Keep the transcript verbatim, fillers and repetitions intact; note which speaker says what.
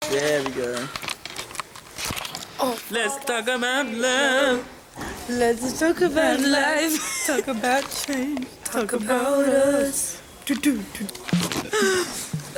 Speaker 1: There we go.
Speaker 2: Oh.
Speaker 1: Let's talk about love.
Speaker 2: Let's talk about life. Talk about change. Talk about us. Do, do, do.